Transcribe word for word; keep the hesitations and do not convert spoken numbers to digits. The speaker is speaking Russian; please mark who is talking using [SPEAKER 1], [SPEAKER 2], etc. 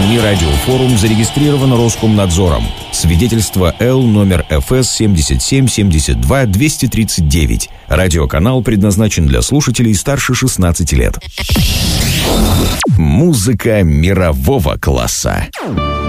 [SPEAKER 1] СМИ «Радиофорум» зарегистрирован Роскомнадзором. Свидетельство Л номер эф эс семь семь семь два два три девять. Радиоканал предназначен для слушателей старше шестнадцати лет. Музыка мирового класса.